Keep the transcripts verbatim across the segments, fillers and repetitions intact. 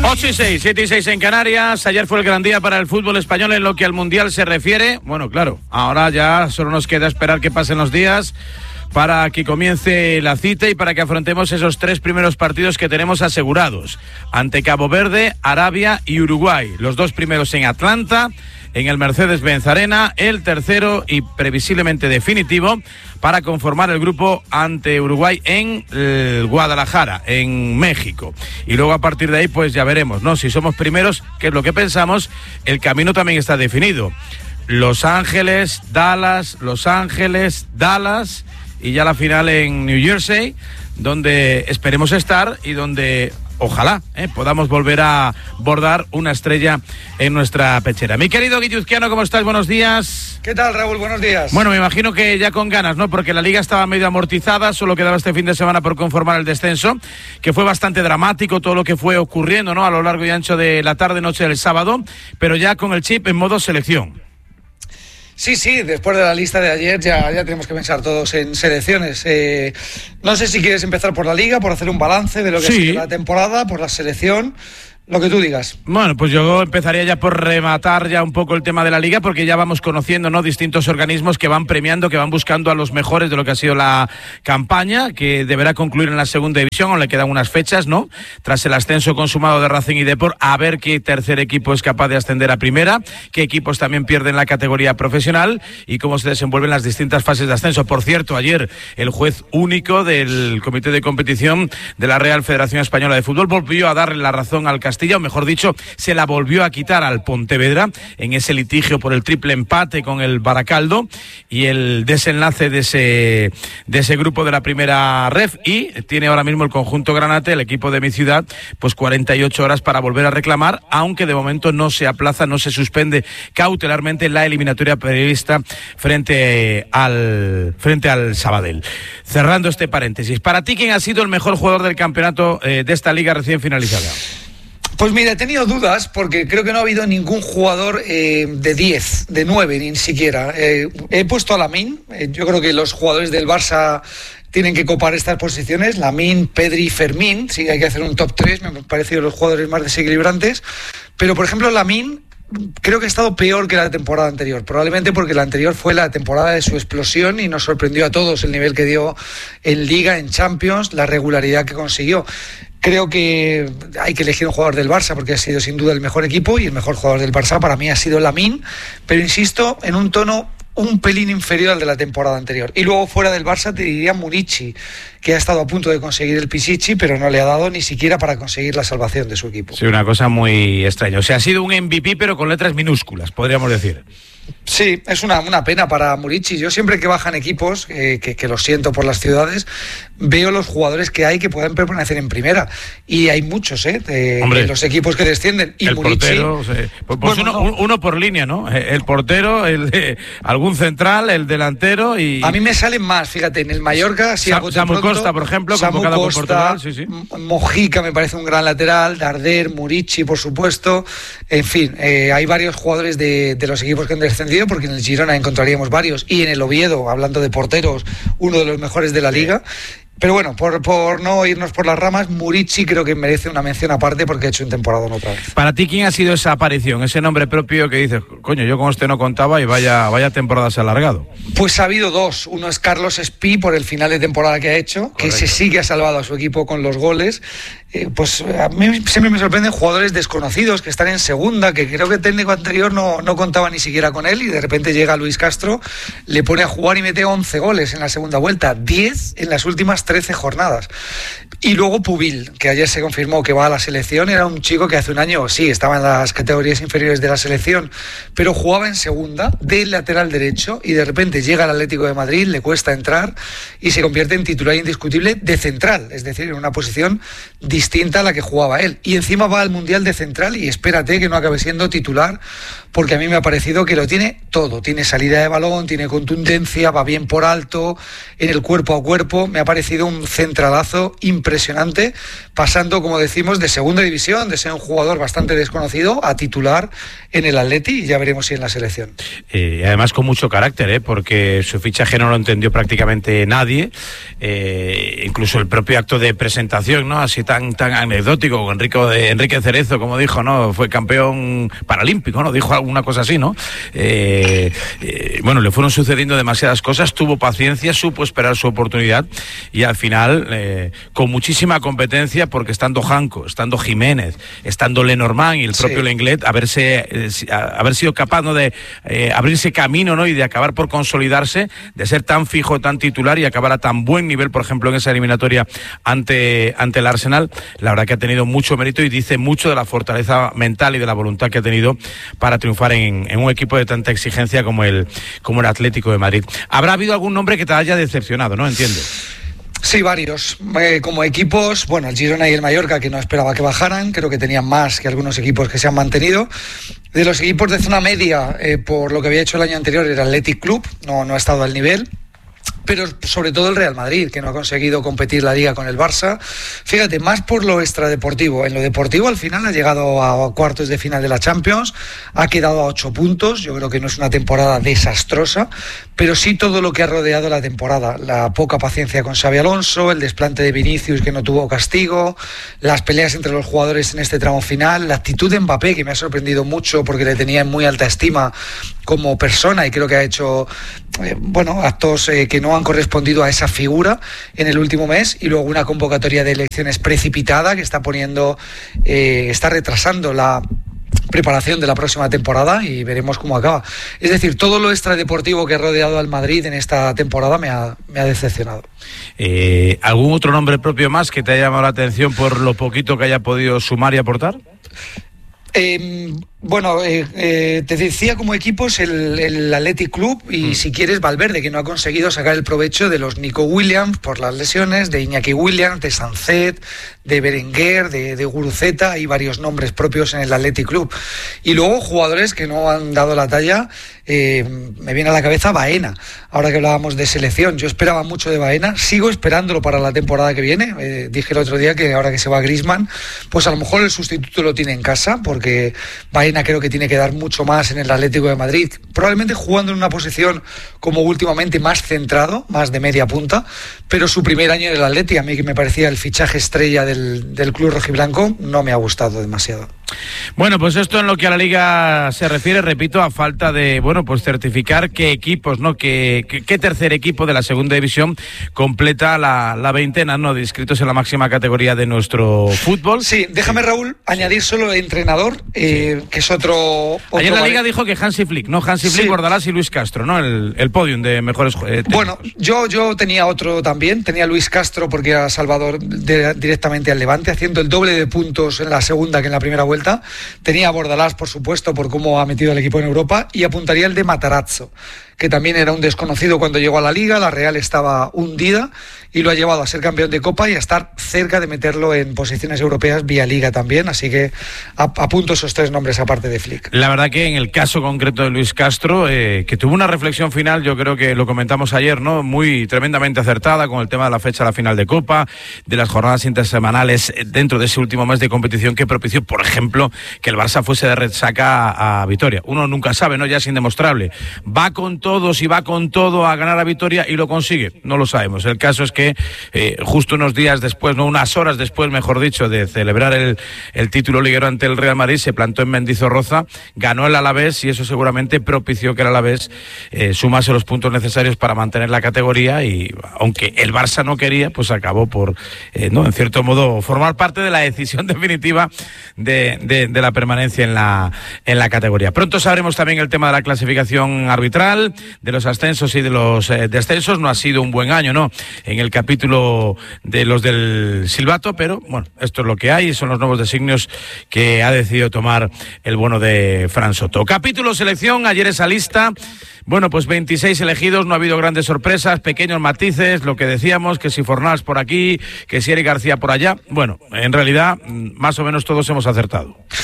ocho y seis, siete y seis en Canarias. Ayer fue el gran día para el fútbol español en lo que al Mundial se refiere. Bueno, claro, ahora ya solo nos queda esperar que pasen los días para que comience la cita y para que afrontemos esos tres primeros partidos que tenemos asegurados. Ante Cabo Verde, Arabia y Uruguay. Los dos primeros en Atlanta, en el Mercedes-Benz Arena, el tercero y previsiblemente definitivo para conformar el grupo ante Uruguay en eh, Guadalajara, en México. Y luego a partir de ahí pues ya veremos, ¿no? Si somos primeros, que es lo que pensamos, el camino también está definido. Los Ángeles, Dallas, Los Ángeles, Dallas y ya la final en New Jersey, donde esperemos estar y donde ojalá eh, podamos volver a bordar una estrella en nuestra pechera. Mi querido Guilluzquiano, ¿cómo estás? Buenos días. ¿Qué tal, Raúl? Buenos días. Bueno, me imagino que ya con ganas, ¿no? Porque la liga estaba medio amortizada, solo quedaba este fin de semana por conformar el descenso, que fue bastante dramático todo lo que fue ocurriendo, ¿no? A lo largo y ancho de la tarde-noche del sábado, pero ya con el chip en modo selección. Sí, sí, después de la lista de ayer ya, ya tenemos que pensar todos en selecciones. Eh, no sé si quieres empezar por la liga, por hacer un balance de lo que sí. ha sido la temporada, por la selección, lo que tú digas. Bueno, pues yo empezaría ya por rematar ya un poco el tema de la liga, porque ya vamos conociendo, ¿no?, distintos organismos que van premiando, que van buscando a los mejores de lo que ha sido la campaña, que deberá concluir en la segunda división, aún le quedan unas fechas, ¿no?, tras el ascenso consumado de Racing y Depor, a ver qué tercer equipo es capaz de ascender a primera, qué equipos también pierden la categoría profesional y cómo se desenvuelven las distintas fases de ascenso. Por cierto, ayer el juez único del Comité de Competición de la Real Federación Española de Fútbol volvió a darle la razón al Castilla, o mejor dicho, se la volvió a quitar al Pontevedra en ese litigio por el triple empate con el Baracaldo y el desenlace de ese de ese grupo de la primera ref, y tiene ahora mismo el conjunto granate, el equipo de mi ciudad, pues cuarenta y ocho horas para volver a reclamar, aunque de momento no se aplaza, no se suspende cautelarmente la eliminatoria prevista frente al frente al Sabadell. Cerrando este paréntesis, para ti, ¿quién ha sido el mejor jugador del campeonato eh, de esta liga recién finalizada? Pues mira, he tenido dudas porque creo que no ha habido ningún jugador eh, de diez, de nueve, ni siquiera. Eh, he puesto a Lamine. Eh, yo creo que los jugadores del Barça tienen que copar estas posiciones. Lamine, Pedri, Fermín. Sí, hay que hacer un top tres. Me han parecido los jugadores más desequilibrantes. Pero, por ejemplo, Lamine creo que ha estado peor que la temporada anterior, probablemente porque la anterior fue la temporada de su explosión y nos sorprendió a todos el nivel que dio en Liga, en Champions, la regularidad que consiguió. Creo que hay que elegir un jugador del Barça porque ha sido sin duda el mejor equipo, y el mejor jugador del Barça para mí ha sido Lamine, pero insisto, en un tono un pelín inferior al de la temporada anterior. Y luego fuera del Barça te diría Murici, que ha estado a punto de conseguir el Pichichi, pero no le ha dado ni siquiera para conseguir la salvación de su equipo. Sí, una cosa muy extraña. O sea, ha sido un M V P, pero con letras minúsculas, podríamos decir. Sí, es una, una pena para Murici. Yo siempre que bajan equipos, eh, que, que lo siento por las ciudades, veo los jugadores que hay que puedan permanecer en primera. Y hay muchos, ¿eh? De, de los equipos que descienden. Y el Murici, portero, o sea, pues bueno, uno, no. uno por línea, ¿no? El portero, el de algún central, el delantero y... A mí me salen más, fíjate, en el Mallorca... Si Sa- Samu Costa, por ejemplo, Samu convocado Costa, por Portugal, sí, sí. Mojica me parece un gran lateral, Darder, Murici, por supuesto. En fin, eh, hay varios jugadores de, de los equipos que han descendido, porque en el Girona encontraríamos varios, y en el Oviedo, hablando de porteros, uno de los mejores de la liga. Pero bueno, por, por no irnos por las ramas, Murici creo que merece una mención aparte porque ha hecho un temporada otra vez. Para ti, ¿quién ha sido esa aparición, ese nombre propio que dices, coño, yo con este no contaba y vaya, vaya temporada se ha alargado? Pues ha habido dos. Uno es Carlos Espí por el final de temporada que ha hecho, que Correcto. se sigue ha salvado a su equipo con los goles. Eh, pues a mí siempre me sorprenden jugadores desconocidos que están en segunda, que creo que el técnico anterior no, no contaba ni siquiera con él, y de repente llega Luis Castro, le pone a jugar y mete once goles en la segunda vuelta, diez en las últimas trece jornadas. Y luego Pubil, que ayer se confirmó que va a la selección. Era un chico que hace un año, sí, estaba en las categorías inferiores de la selección, pero jugaba en segunda, de lateral derecho, y de repente llega al Atlético de Madrid, le cuesta entrar y se convierte en titular indiscutible de central, es decir, en una posición distinta a la que jugaba él. Y encima va al Mundial de central y espérate que no acabe siendo titular, porque a mí me ha parecido que lo tiene todo, tiene salida de balón, tiene contundencia, va bien por alto, en el cuerpo a cuerpo, me ha parecido un centralazo impresionante, pasando, como decimos, de segunda división, de ser un jugador bastante desconocido, a titular en el Atleti, y ya veremos si en la selección. Eh, además con mucho carácter, ¿eh? Porque su fichaje no lo entendió prácticamente nadie, eh, incluso el propio acto de presentación, ¿no? Así tan tan anecdótico, Enrique, de, Enrique Cerezo, como dijo, ¿no? Fue campeón paralímpico, ¿no? Dijo alguna cosa así, ¿no? Eh, eh, bueno, le fueron sucediendo demasiadas cosas, tuvo paciencia, supo esperar su oportunidad y al final, eh, con muchísima competencia, porque estando Janko, estando Jiménez, estando Lenormand y el propio sí. Lenglet, haberse, eh, haber sido capaz, ¿no? de eh, abrirse camino, ¿no? Y de acabar por consolidarse, de ser tan fijo, tan titular y acabar a tan buen nivel, por ejemplo, en esa eliminatoria ante, ante el Arsenal, la verdad que ha tenido mucho mérito y dice mucho de la fortaleza mental y de la voluntad que ha tenido para triunfar en, en un equipo de tanta exigencia como el, como el Atlético de Madrid. ¿Habrá habido algún nombre que te haya decepcionado, no? Entiendo. Sí, varios. Eh, como equipos, bueno, el Girona y el Mallorca, que no esperaba que bajaran, creo que tenían más que algunos equipos que se han mantenido. De los equipos de zona media, eh, por lo que había hecho el año anterior, era el Athletic Club, no, no ha estado al nivel. Pero sobre todo el Real Madrid, que no ha conseguido competir la Liga con el Barça. Fíjate, más por lo extradeportivo. En lo deportivo, al final ha llegado a cuartos de final de la Champions, ha quedado a ocho puntos. Yo creo que no es una temporada desastrosa, pero sí todo lo que ha rodeado la temporada. La poca paciencia con Xabi Alonso, el desplante de Vinicius que no tuvo castigo, las peleas entre los jugadores en este tramo final, la actitud de Mbappé, que me ha sorprendido mucho porque le tenía en muy alta estima como persona y creo que ha hecho eh, bueno, actos eh, que no han correspondido a esa figura en el último mes, y luego una convocatoria de elecciones precipitada que está poniendo, eh, está retrasando la preparación de la próxima temporada y veremos cómo acaba. Es decir, todo lo extradeportivo que ha rodeado al Madrid en esta temporada me ha, me ha decepcionado. Eh, ¿Algún otro nombre propio más que te haya llamado la atención por lo poquito que haya podido sumar y aportar? Eh, bueno, eh, eh, te decía como equipos el, el Athletic Club y mm. si quieres Valverde, que no ha conseguido sacar el provecho de los Nico Williams por las lesiones, de Iñaki Williams, de Sancet, de Berenguer, de, de Guruceta, hay varios nombres propios en el Athletic Club. Y luego jugadores que no han dado la talla, eh, me viene a la cabeza Baena, ahora que hablábamos de selección, yo esperaba mucho de Baena, sigo esperándolo para la temporada que viene, eh, dije el otro día que ahora que se va Griezmann, pues a lo mejor el sustituto lo tiene en casa, porque Baena creo que tiene que dar mucho más en el Atlético de Madrid, probablemente jugando en una posición como últimamente más centrado, más de media punta, pero su primer año en el Atleti, a mí que me parecía el fichaje estrella del, del club rojiblanco, no me ha gustado demasiado. Bueno, pues esto en lo que a la Liga se refiere, repito, a falta de, bueno, pues certificar qué equipos, ¿no? Qué, qué, qué tercer equipo de la segunda división completa la, la veintena, ¿no? De inscritos en la máxima categoría de nuestro fútbol. Sí, déjame, Raúl, sí. añadir solo el entrenador, eh, sí. que es otro... otro Ayer la Liga vale. dijo que Hansi Flick, ¿no? Hansi Flick, sí. Bordalás y Luis Castro, ¿no? El, el podium de mejores eh, Bueno, yo, yo tenía otro también, tenía Luis Castro porque era Salvador de, directamente al Levante, haciendo el doble de puntos en la segunda que en la primera vuelta. Tenía a Bordalás, por supuesto, por cómo ha metido el equipo en Europa, y apuntaría el de Matarazzo, que también era un desconocido cuando llegó a la Liga. La Real estaba hundida y lo ha llevado a ser campeón de Copa y a estar cerca de meterlo en posiciones europeas vía Liga también, así que apunto esos tres nombres aparte de Flick. La verdad que en el caso concreto de Luis Castro, eh, que tuvo una reflexión final, yo creo que lo comentamos ayer, ¿no? Muy tremendamente acertada con el tema de la fecha de la final de Copa, de las jornadas intersemanales dentro de ese último mes de competición que propició, por ejemplo, que el Barça fuese de resaca a, a Vitoria. Uno nunca sabe, ¿no? Ya es indemostrable. Va con todo, si va con todo a ganar a Vitoria y lo consigue, no lo sabemos. El caso es que eh, justo unos días después, no unas horas después, mejor dicho, de celebrar el, el título liguero ante el Real Madrid, se plantó en Mendizorroza, ganó el Alavés y eso seguramente propició que el Alavés eh, sumase los puntos necesarios para mantener la categoría y aunque el Barça no quería, pues acabó por, eh, no, en cierto modo, formar parte de la decisión definitiva de, de, de la permanencia en la, en la categoría. Pronto sabremos también el tema de la clasificación arbitral, de los ascensos y de los eh, descensos. No ha sido un buen año, ¿no? En el capítulo de los del silbato, pero bueno, esto es lo que hay, son los nuevos designios que ha decidido tomar el bueno de Fran Soto. Capítulo selección, ayer esa lista, bueno, pues veintiséis elegidos, no ha habido grandes sorpresas, pequeños matices, lo que decíamos, que si Fornals por aquí, que si Eric García por allá. Bueno, en realidad, más o menos todos hemos acertado.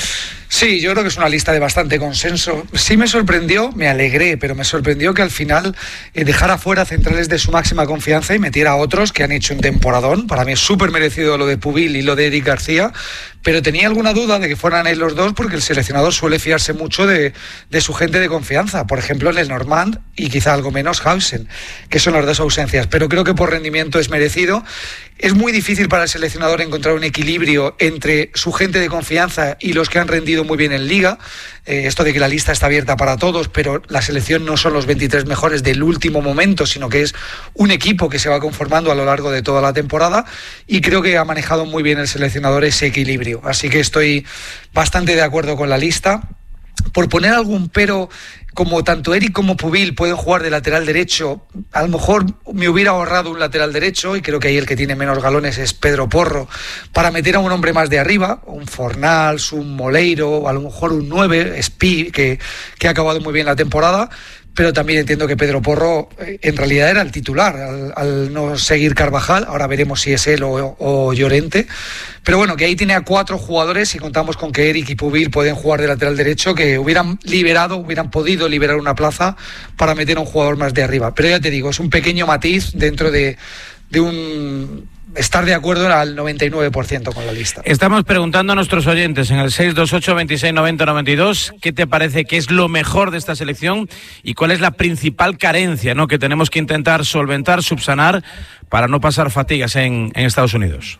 Sí, yo creo que es una lista de bastante consenso. Sí me sorprendió, me alegré, pero me sorprendió que al final eh, dejara fuera centrales de su máxima confianza y metiera a otros que han hecho un temporadón. Para mí es súper merecido lo de Pubil y lo de Eric García, pero tenía alguna duda de que fueran ahí los dos porque el seleccionador suele fiarse mucho de, de su gente de confianza. Por ejemplo, en el Normand y quizá algo menos Hausen, que son las dos ausencias. Pero creo que por rendimiento es merecido. Es muy difícil para el seleccionador encontrar un equilibrio entre su gente de confianza y los que han rendido muy bien en Liga. Eh, esto de que la lista está abierta para todos, pero la selección no son los veintitrés mejores del último momento, sino que es un equipo que se va conformando a lo largo de toda la temporada, y creo que ha manejado muy bien el seleccionador ese equilibrio. Así que estoy bastante de acuerdo con la lista. Por poner algún pero, como tanto Eric como Pubil pueden jugar de lateral derecho, a lo mejor me hubiera ahorrado un lateral derecho, y creo que ahí el que tiene menos galones es Pedro Porro, para meter a un hombre más de arriba, un Fornals, un Moleiro, a lo mejor un nueve, Spi, que, que ha acabado muy bien la temporada. Pero también entiendo que Pedro Porro eh, en realidad era el titular al, al no seguir Carvajal. Ahora veremos si es él o, o Llorente. Pero bueno, que ahí tiene a cuatro jugadores, y contamos con que Eric y Pubil pueden jugar de lateral derecho, que hubieran liberado, hubieran podido liberar una plaza para meter a un jugador más de arriba. Pero ya te digo, es un pequeño matiz dentro de, de un... estar de acuerdo al noventa y nueve por ciento con la lista. Estamos preguntando a nuestros oyentes en el seis dos ocho, veintiséis, noventa, noventa y dos qué te parece que es lo mejor de esta selección y cuál es la principal carencia, ¿no?, que tenemos que intentar solventar, subsanar para no pasar fatigas en, en Estados Unidos.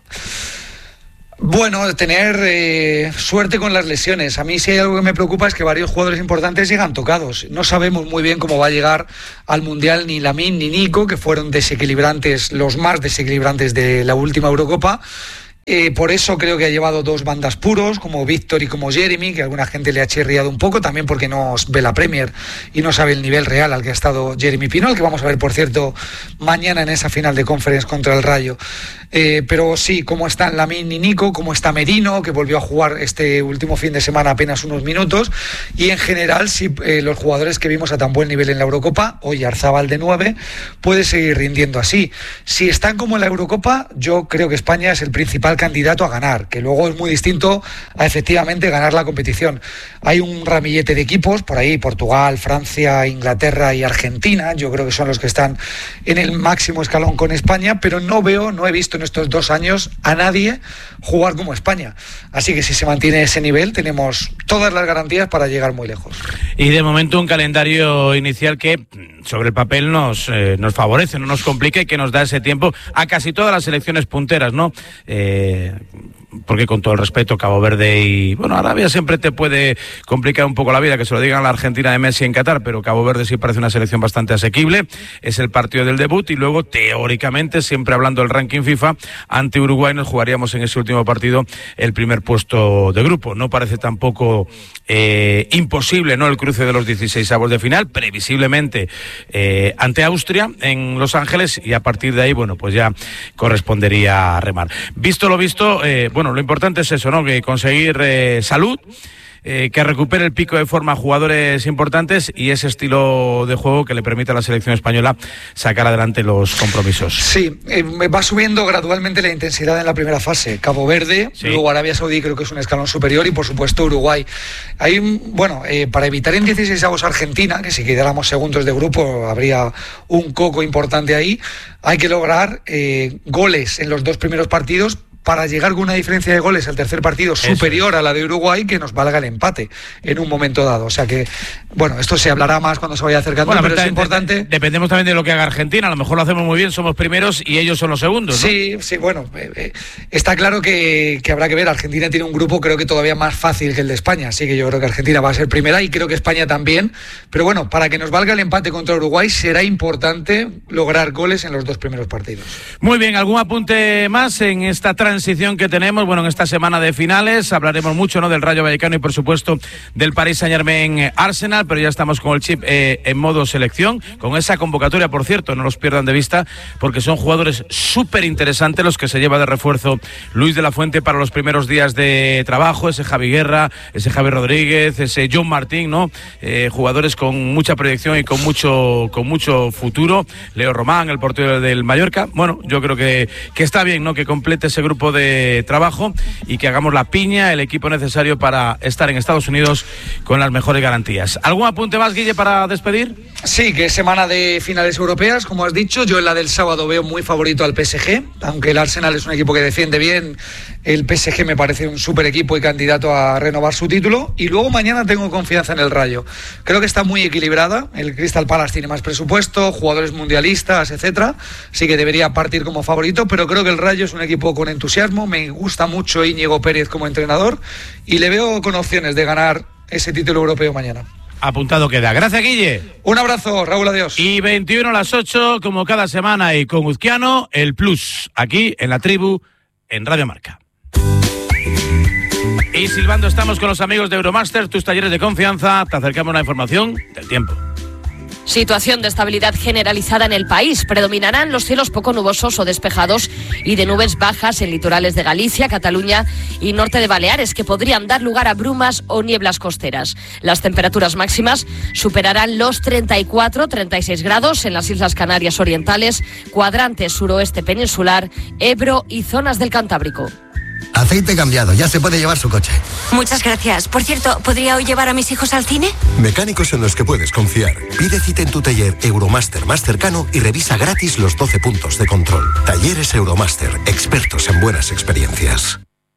Bueno, tener eh, suerte con las lesiones. A mí sí hay algo que me preocupa, es que varios jugadores importantes llegan tocados. No sabemos muy bien cómo va a llegar al Mundial ni Lamine ni Nico, que fueron desequilibrantes, los más desequilibrantes de la última Eurocopa. Eh, por eso creo que ha llevado dos bandas puros, como Víctor y como Jeremy, que a alguna gente le ha chirriado un poco, también porque no ve la Premier y no sabe el nivel real al que ha estado Jeremy Pino, al que vamos a ver, por cierto, mañana en esa final de Conference contra el Rayo. Eh, pero sí, cómo están Lamine y Nico, cómo está Merino, que volvió a jugar este último fin de semana apenas unos minutos, y en general, si eh, los jugadores que vimos a tan buen nivel en la Eurocopa, hoy Arzabal de nueve, puede seguir rindiendo así. Si están como en la Eurocopa, yo creo que España es el principal candidato a ganar, que luego es muy distinto a efectivamente ganar la competición. Hay un ramillete de equipos por ahí, Portugal, Francia, Inglaterra y Argentina, yo creo que son los que están en el máximo escalón con España, pero no veo, no he visto en estos dos años a nadie jugar como España. Así que si se mantiene ese nivel, tenemos todas las garantías para llegar muy lejos. Y de momento un calendario inicial que sobre el papel nos, eh, nos favorece, no nos complica, y que nos da ese tiempo a casi todas las selecciones punteras, ¿no? Eh, porque con todo el respeto, Cabo Verde y, bueno, Arabia siempre te puede complicar un poco la vida, que se lo digan a la Argentina de Messi en Qatar, pero Cabo Verde sí parece una selección bastante asequible. Es el partido del debut, y luego, teóricamente, siempre hablando del ranking FIFA, ante Uruguay nos jugaríamos en ese último partido el primer puesto de grupo. No parece tampoco eh, imposible, ¿no?, el cruce de los dieciseisavos de final, previsiblemente eh, ante Austria en Los Ángeles, y a partir de ahí, bueno, pues ya correspondería remar. Visto lo visto, eh, bueno, lo importante es eso, ¿no?, que conseguir eh, salud, eh, que recupere el pico de forma a jugadores importantes y ese estilo de juego que le permite a la selección española sacar adelante los compromisos. Sí, eh, va subiendo gradualmente la intensidad en la primera fase. Cabo Verde, sí. Luego Arabia Saudí creo que es un escalón superior, y por supuesto Uruguay. Hay, bueno, eh, para evitar en dieciseisavos Argentina, que si quedáramos segundos de grupo habría un coco importante ahí, hay que lograr eh, goles en los dos primeros partidos para llegar con una diferencia de goles al tercer partido superior a la de Uruguay, que nos valga el empate en un momento dado. O sea que, bueno, esto se hablará más cuando se vaya acercando, bueno, pero, pero es importante. De, de, dependemos también de lo que haga Argentina. A lo mejor lo hacemos muy bien, somos primeros y ellos son los segundos, ¿no? Sí, sí, bueno, eh, eh, está claro que, que habrá que ver. Argentina tiene un grupo creo que todavía más fácil que el de España, así que yo creo que Argentina va a ser primera, y creo que España también. Pero bueno, para que nos valga el empate contra Uruguay será importante lograr goles en los dos primeros partidos. Muy bien, ¿algún apunte más en esta transición que tenemos? Bueno, en esta semana de finales hablaremos mucho, ¿no?, del Rayo Vallecano y por supuesto del Paris Saint-Germain Arsenal, pero ya estamos con el chip eh, en modo selección, con esa convocatoria, por cierto, no los pierdan de vista, porque son jugadores súper interesantes los que se lleva de refuerzo Luis de la Fuente para los primeros días de trabajo, ese Javi Guerra, ese Javi Rodríguez, ese John Martín, ¿no? Eh, jugadores con mucha proyección y con mucho, con mucho futuro. Leo Román, el portero del Mallorca. Bueno, yo creo que, que está bien, ¿no?, que complete ese grupo grupo de trabajo y que hagamos la piña, el equipo necesario para estar en Estados Unidos con las mejores garantías. ¿Algún apunte más, Guille, para despedir? Sí, que es semana de finales europeas, como has dicho. Yo en la del sábado veo muy favorito al P S G, aunque el Arsenal es un equipo que defiende bien. El P S G me parece un súper equipo y candidato a renovar su título. Y luego mañana tengo confianza en el Rayo. Creo que está muy equilibrada. El Crystal Palace tiene más presupuesto, jugadores mundialistas, etcétera. Así que debería partir como favorito, pero creo que el Rayo es un equipo con entusiasmo. Me gusta mucho Íñigo Pérez como entrenador y le veo con opciones de ganar ese título europeo mañana. Apuntado queda. Gracias, Guille. Un abrazo, Raúl, adiós. Y veintiuno a las ocho, como cada semana, y con Uzquiano, el Plus, aquí en La Tribu, en Radio Marca. Y silbando estamos con los amigos de Euromaster, tus talleres de confianza. Te acercamos una información del tiempo. Situación de estabilidad generalizada en el país. Predominarán los cielos poco nubosos o despejados y de nubes bajas en litorales de Galicia, Cataluña y norte de Baleares, que podrían dar lugar a brumas o nieblas costeras. Las temperaturas máximas superarán los treinta y cuatro a treinta y seis grados en las Islas Canarias Orientales, cuadrante suroeste peninsular, Ebro y zonas del Cantábrico. Aceite cambiado, ya se puede llevar su coche. Muchas gracias. Por cierto, ¿podría hoy llevar a mis hijos al cine? Mecánicos en los que puedes confiar. Pide cita en tu taller Euromaster más cercano y revisa gratis los doce puntos de control. Talleres Euromaster, expertos en buenas experiencias.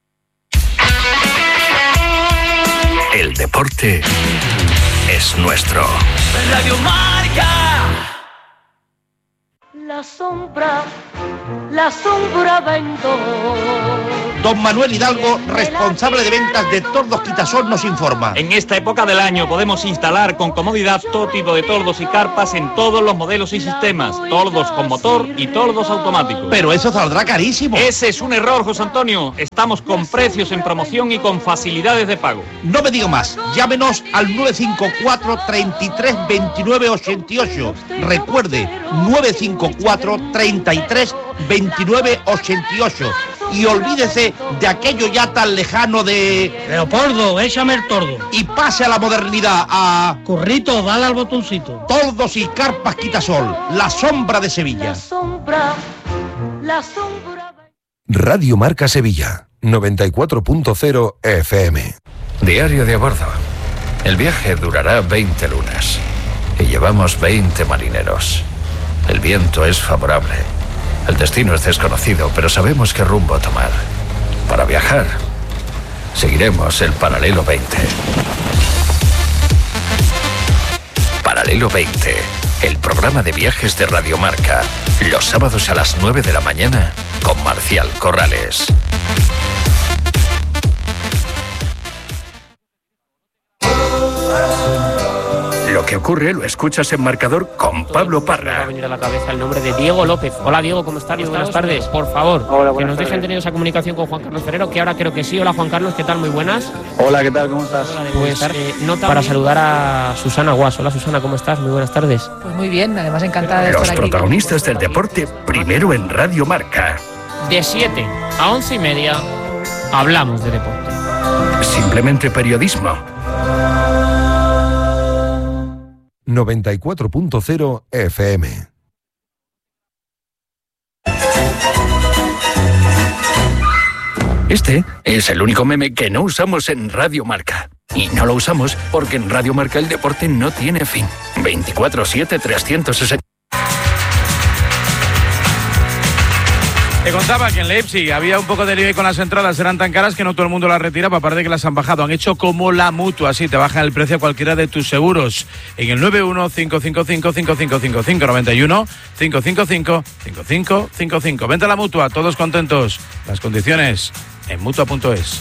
El deporte es nuestro. Radio Marca. La sombra, la sombra vendo. Don Manuel Hidalgo, responsable de ventas de Tordos Quitasol, nos informa. En esta época del año podemos instalar con comodidad todo tipo de tordos y carpas en todos los modelos y sistemas. Tordos con motor y tordos automáticos. Pero eso saldrá carísimo. Ese es un error, José Antonio. Estamos con precios en promoción y con facilidades de pago. No me digo más. Llámenos al nueve cinco cuatro, treinta y tres, veintinueve, ochenta y ocho. Recuerde, nueve cinco cuatro, treinta y tres, veintinueve, ochenta y ocho. Y olvídese de aquello ya tan lejano de... Leopoldo, échame el tordo. Y pase a la modernidad, a... Currito, dale al botoncito. Tordos y carpas Quitasol, la sombra de Sevilla. La sombra, la sombra... Radio Marca Sevilla, noventa y cuatro punto cero F M. Diario de a bordo. El viaje durará veinte lunas. Y llevamos veinte marineros. El viento es favorable. El destino es desconocido, pero sabemos qué rumbo tomar. Para viajar, seguiremos el Paralelo veinte. Paralelo veinte, el programa de viajes de Radio Marca. Los sábados a las nueve de la mañana, con Marcial Corrales. Lo que ocurre lo escuchas en Marcador con Pablo Parra. Me va a venir a la cabeza el nombre de Diego López. Hola Diego, ¿cómo estás? Buenas tardes. Por favor, Hola, que nos tardes. dejen tener esa comunicación con Juan Carlos Ferrero, que ahora creo que sí. Hola Juan Carlos, ¿qué tal? Muy buenas. Hola, ¿qué tal? ¿Cómo estás? Pues eh, nota para saludar a Susana Guas. Hola Susana, ¿cómo estás? Muy buenas tardes. Pues muy bien, además encantada de Los estar aquí. protagonistas del deporte, primero en Radio Marca. De siete a once y media hablamos de deporte. Simplemente periodismo. noventa y cuatro punto cero F M. Este es el único meme que no usamos en Radio Marca. Y no lo usamos porque en Radio Marca el deporte no tiene fin. veinticuatro siete, trescientos sesenta. Te contaba que en Leipzig había un poco de lío con las entradas, eran tan caras que no todo el mundo las retiraba, aparte que las han bajado. Han hecho como la Mutua, así te bajan el precio a cualquiera de tus seguros. En el nueve uno cinco cinco cinco cinco cinco cinco cinco noventa y uno cinco cinco cinco cinco cinco cinco cinco. Vente a la Mutua, todos contentos. Las condiciones en mutua punto es.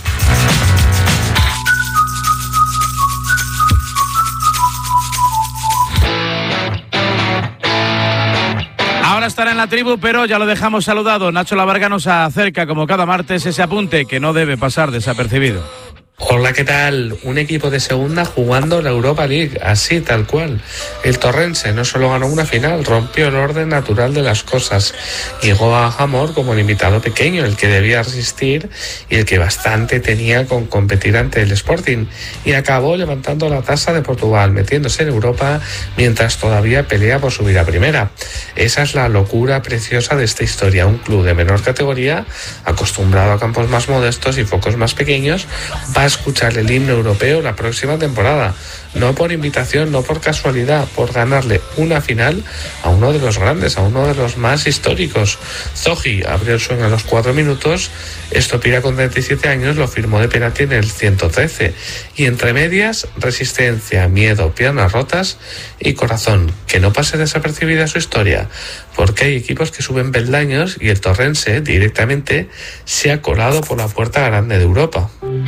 Ahora estará en la tribu, pero ya lo dejamos saludado. Nacho Lavarga nos acerca, como cada martes, ese apunte que no debe pasar desapercibido. Hola, ¿qué tal? Un equipo de segunda jugando la Europa League, así tal cual. El Torrense no solo ganó una final, rompió el orden natural de las cosas. Llegó a Jamor como el invitado pequeño, el que debía resistir y el que bastante tenía con competir ante el Sporting. Y acabó levantando la tasa de Portugal, metiéndose en Europa mientras todavía pelea por subir a primera. Esa es la locura preciosa de esta historia. Un club de menor categoría, acostumbrado a campos más modestos y focos más pequeños, va a escuchar el himno europeo la próxima temporada, no por invitación, no por casualidad, por ganarle una final a uno de los grandes, a uno de los más históricos. Zogi abrió el sueño a los cuatro minutos, Estopira con treinta y siete años lo firmó de penalti en el ciento trece, y entre medias, resistencia, miedo, piernas rotas y corazón. Que no pase desapercibida su historia, porque hay equipos que suben peldaños y el Torrense directamente se ha colado por la puerta grande de Europa.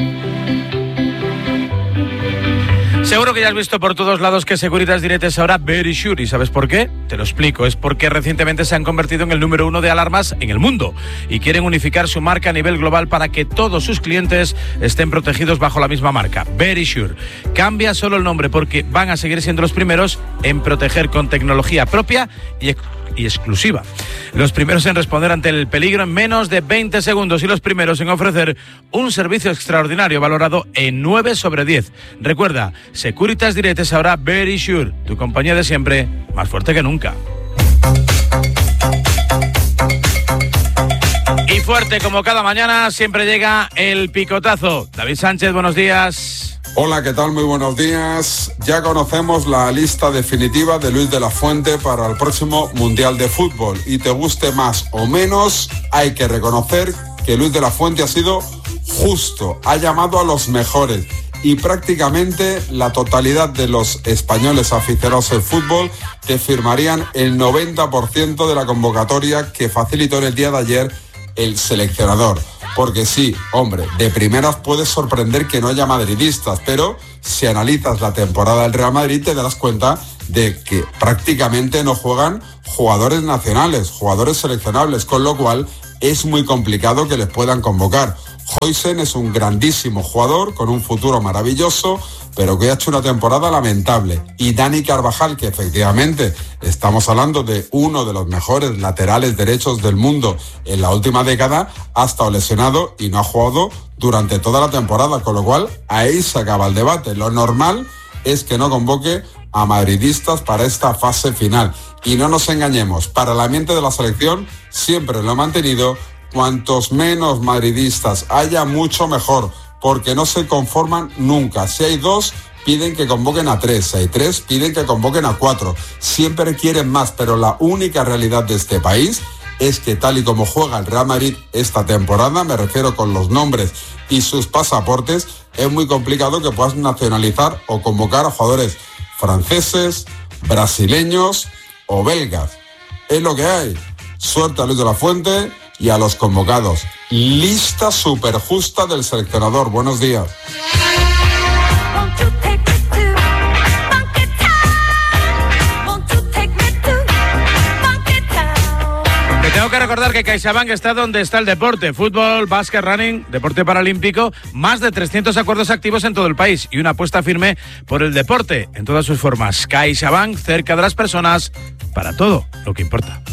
Seguro que ya has visto por todos lados que Securitas Direct es ahora Very Sure. ¿Y sabes por qué? Te lo explico. Es porque recientemente se han convertido en el número uno de alarmas en el mundo y quieren unificar su marca a nivel global para que todos sus clientes estén protegidos bajo la misma marca. Very Sure. Cambia solo el nombre porque van a seguir siendo los primeros en proteger con tecnología propia y y exclusiva. Los primeros en responder ante el peligro en menos de veinte segundos y los primeros en ofrecer un servicio extraordinario valorado en nueve sobre diez. Recuerda, Securitas Direct es ahora Very Sure, tu compañía de siempre, más fuerte que nunca. Y fuerte como cada mañana, siempre llega el picotazo. David Sánchez, buenos días. Hola, ¿qué tal? Muy buenos días. Ya conocemos la lista definitiva de Luis de la Fuente para el próximo Mundial de Fútbol. Y te guste más o menos, hay que reconocer que Luis de la Fuente ha sido justo, ha llamado a los mejores. Y prácticamente la totalidad de los españoles aficionados al fútbol te firmarían el noventa por ciento de la convocatoria que facilitó en el día de ayer el seleccionador. Porque sí, hombre, de primeras puedes sorprender que no haya madridistas, pero si analizas la temporada del Real Madrid te darás cuenta de que prácticamente no juegan jugadores nacionales, jugadores seleccionables, con lo cual es muy complicado que les puedan convocar. Huijsen es un grandísimo jugador con un futuro maravilloso, pero que ha hecho una temporada lamentable. Y Dani Carvajal, que efectivamente estamos hablando de uno de los mejores laterales derechos del mundo en la última década, ha estado lesionado y no ha jugado durante toda la temporada, con lo cual ahí se acaba el debate. Lo normal es que no convoque a madridistas para esta fase final. Y no nos engañemos, para el ambiente de la selección siempre lo he mantenido, cuantos menos madridistas haya, mucho mejor, porque no se conforman nunca. Si hay dos, piden que convoquen a tres. Si hay tres, piden que convoquen a cuatro. Siempre quieren más, pero la única realidad de este país es que tal y como juega el Real Madrid esta temporada, me refiero con los nombres y sus pasaportes, es muy complicado que puedas nacionalizar o convocar a jugadores franceses, brasileños o belgas. Es lo que hay. Suerte a Luis de la Fuente y a los convocados. Lista súper justa del seleccionador. Buenos días. Te tengo que recordar que CaixaBank está donde está el deporte. Fútbol, básquet, running, deporte paralímpico. Más de trescientos acuerdos activos en todo el país y una apuesta firme por el deporte en todas sus formas. CaixaBank, cerca de las personas, para todo lo que importa.